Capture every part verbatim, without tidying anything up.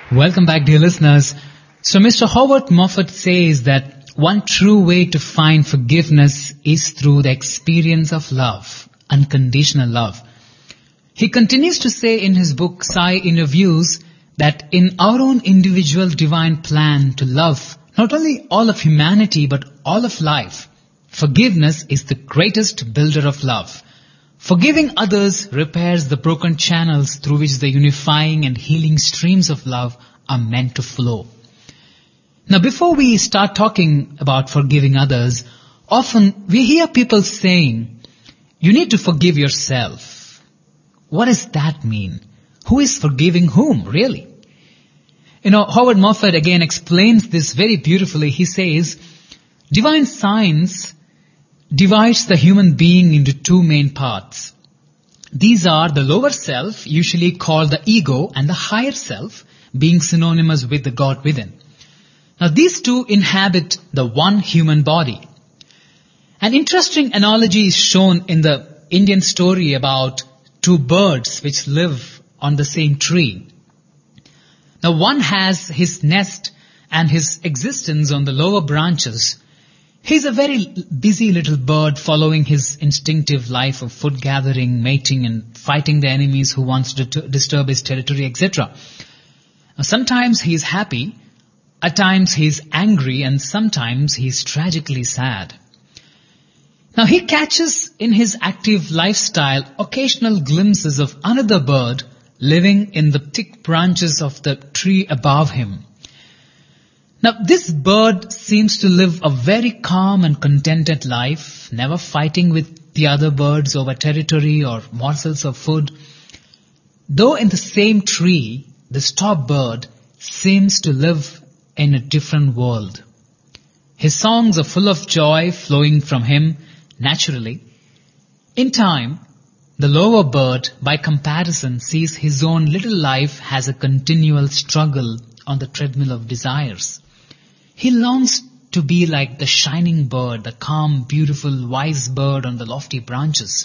Welcome back, dear listeners. So Mister Howard Moffat says that one true way to find forgiveness is through the experience of love, unconditional love. He continues to say in his book, Sai Interviews, that in our own individual divine plan to love not only all of humanity but all of life, forgiveness is the greatest builder of love. Forgiving others repairs the broken channels through which the unifying and healing streams of love are meant to flow. Now, before we start talking about forgiving others, often we hear people saying, you need to forgive yourself. What does that mean? Who is forgiving whom, really? You know, Howard Moffat again explains this very beautifully. He says, divine science divides the human being into two main parts. These are the lower self, usually called the ego, and the higher self, being synonymous with the God within. Now these two inhabit the one human body. An interesting analogy is shown in the Indian story about two birds which live on the same tree. Now one has his nest and his existence on the lower branches. He's a very busy little bird following his instinctive life of food gathering, mating, and fighting the enemies who wants to t- disturb his territory, et cetera. Sometimes he is happy, at times he is angry, and sometimes he is tragically sad. Now he catches in his active lifestyle occasional glimpses of another bird living in the thick branches of the tree above him. Now, this bird seems to live a very calm and contented life, never fighting with the other birds over territory or morsels of food. Though in the same tree, this top bird seems to live in a different world. His songs are full of joy flowing from him naturally. In time, the lower bird, by comparison, sees his own little life as a continual struggle on the treadmill of desires. He longs to be like the shining bird, the calm, beautiful, wise bird on the lofty branches.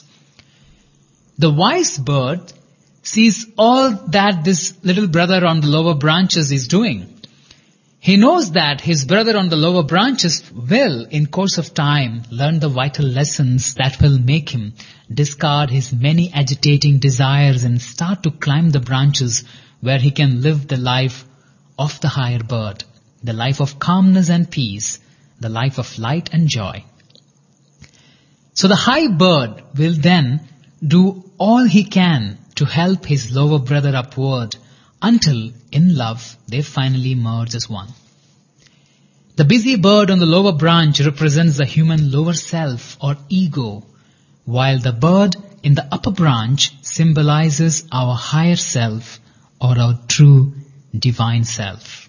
The wise bird sees all that this little brother on the lower branches is doing. He knows that his brother on the lower branches will, in course of time, learn the vital lessons that will make him discard his many agitating desires and start to climb the branches where he can live the life of the higher bird, the life of calmness and peace, the life of light and joy. So the high bird will then do all he can to help his lower brother upward until, in love, they finally merge as one. The busy bird on the lower branch represents the human lower self or ego, while the bird in the upper branch symbolizes our higher self or our true divine self.